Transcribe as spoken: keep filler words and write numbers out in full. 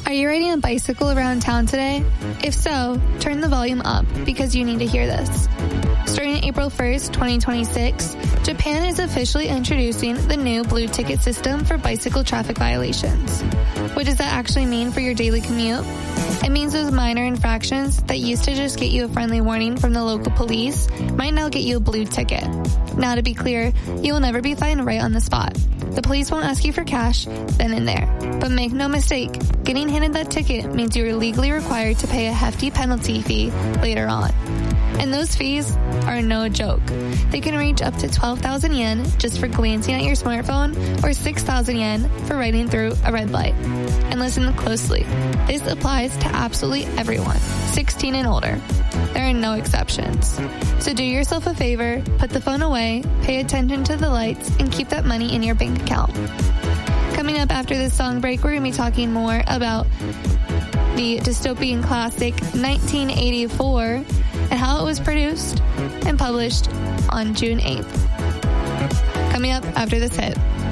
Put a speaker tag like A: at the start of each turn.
A: Are you riding a bicycle around town today? If so, turn the volume up because you need to hear this. Starting April first, twenty twenty-six, Japan is officially introducing the new blue ticket system for bicycle traffic violations. What does that actually mean for your daily commute? It means those minor infractions that used to just get you a friendly warning from the local police might now get you a blue ticket. Now, to be clear, you will never be fined right on the spot. The police won't ask you for cash then and there. But make no mistake, getting handed that ticket means you are legally required to pay a hefty penalty fee later on. And those fees are no joke. They can reach up to twelve thousand yen just for glancing at your smartphone or six thousand yen for riding through a red light. And listen closely. This applies to absolutely everyone, sixteen and older. There are no exceptions. So do yourself a favor, put the phone away, pay attention to the lights, and keep that money in your bank account. Coming up after this song break, we're going to be talking more about the dystopian classic nineteen eighty-four and how it was produced and published on June eighth. Coming up after this hit.